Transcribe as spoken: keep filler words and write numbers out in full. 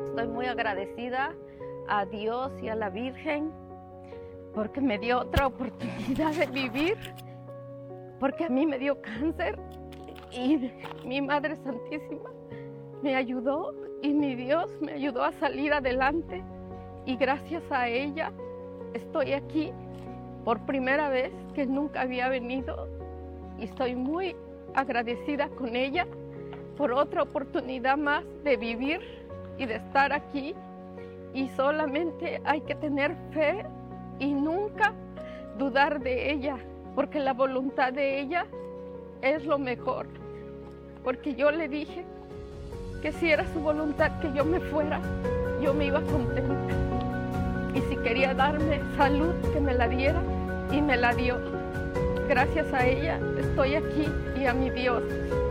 Estoy muy agradecida a Dios y a la Virgen porque me dio otra oportunidad de vivir, porque a mí me dio cáncer y mi Madre Santísima me ayudó y mi Dios me ayudó a salir adelante, y gracias a ella estoy aquí por primera vez, que nunca había venido, y estoy muy agradecida con ella por otra oportunidad más de vivir y de estar aquí. Y solamente hay que tener fe y nunca dudar de ella, porque la voluntad de ella es lo mejor. Porque yo le dije que si era su voluntad que yo me fuera, yo me iba contenta. Y si quería darme salud, que me la diera, y me la dio. Gracias a ella estoy aquí y a mi Dios.